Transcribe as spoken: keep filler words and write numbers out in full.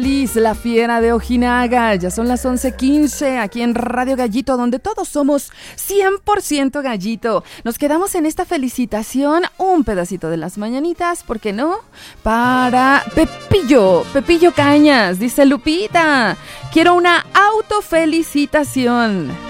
Liz, la fiera de Ojinaga. Ya son las once quince aquí en Radio Gallito, donde todos somos cien por ciento gallito. Nos quedamos en esta felicitación, un pedacito de las mañanitas, ¿por qué no? Para Pepillo, Pepillo Cañas, dice Lupita. Quiero una autofelicitación.